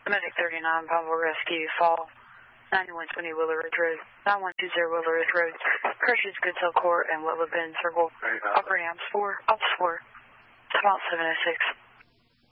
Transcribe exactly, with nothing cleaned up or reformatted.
Medic thirty-nine, Palmville Rescue, Fall, ninety-one twenty Willow Ridge Road, nine one two zero Willow Ridge Road, Precious Goods Hill Court, and Willow Bend Circle. Operating Ops four, Ops four, Time out seven oh six.